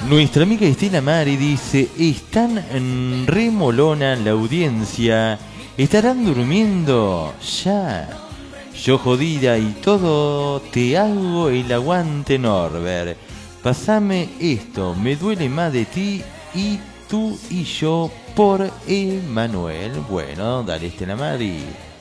Nuestra amiga Estela Mari dice: están en remolona la audiencia. ¿Estarán durmiendo? Ya. Yo jodida y todo te hago el aguante, Norbert. Pasame esto, me duele más de ti y tú y yo por Emanuel. Bueno, dale, Estela Mari.